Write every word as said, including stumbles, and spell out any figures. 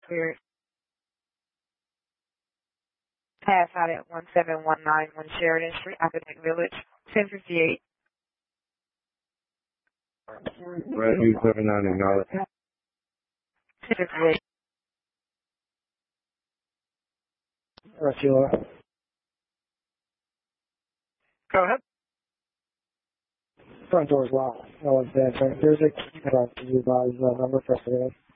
cleared. Pass out at one seven one nine one Sheridan Street, Academic Village, ten fifty-eight. Rescue seven nine acknowledge. ten fifty-eight. Rescue. Go ahead. Front door's locked. No one's answering. There's a key card to use uh, number for today.